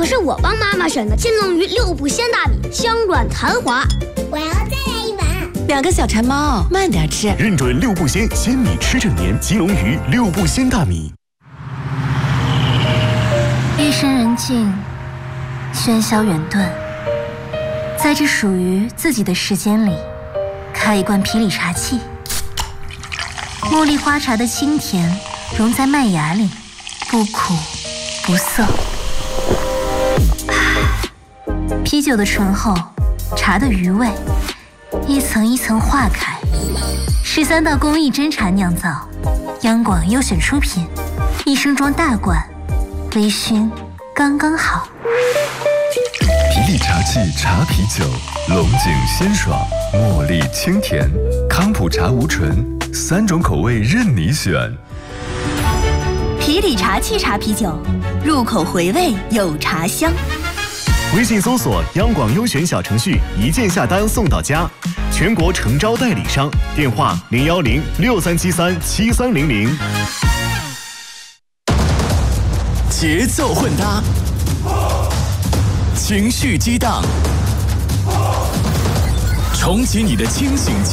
是我帮妈妈选的金龙鱼6步鲜大米，香软弹滑。 我要再来一碗。 2个小馋猫，慢点吃。 认准6步鲜，鲜米吃整年。金龙鱼6步鲜大米。 夜深人静，喧嚣远遁，在这属于自己的时间里，开一罐皮里茶气。茉莉花茶的清甜融在麦芽里，不苦不涩。啤酒的醇厚，茶的余味，一层一层化开。13道工艺真茶酿造，央广优选出品，一升装大罐，微醺刚刚好。 皮里茶气茶啤酒，龙井鲜爽，茉莉清甜，康普茶无醇，3种口味任你选。 皮里茶气茶啤酒，入口回味有茶香。 微信搜索央广优选小程序，一键下单送到家。全国诚招代理商，电话01063737300。 节奏混搭，情绪激荡，重启你的清醒